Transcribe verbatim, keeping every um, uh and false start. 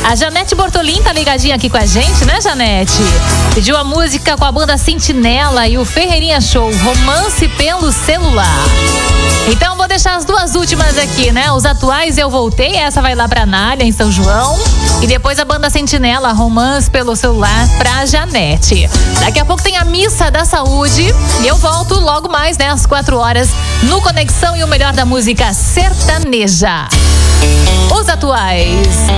A Janete Bortolin tá ligadinha aqui com a gente, né, Janete? Pediu a música com a banda Sentinela e o Ferreirinha Show, Romance pelo Celular. Então vou deixar as duas últimas aqui, né? Os atuais Eu Voltei, essa vai lá pra Nália, em São João. E depois a banda Sentinela, Romance pelo Celular, pra Janete. Daqui a pouco tem a Missa da Saúde e eu volto logo mais, né, às quatro horas, no Conexão e o melhor da música sertaneja. Os atuais.